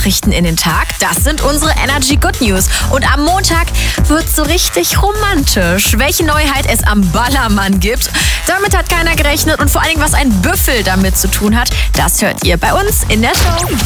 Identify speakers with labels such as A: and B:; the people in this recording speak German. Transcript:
A: Nachrichten in den Tag. Das sind unsere Energy Good News. Und am Montag wird's so richtig romantisch. Welche Neuheit es am Ballermann gibt, damit hat keiner gerechnet. Und vor allen Dingen, was ein Büffel damit zu tun hat, das hört ihr bei uns in der Show.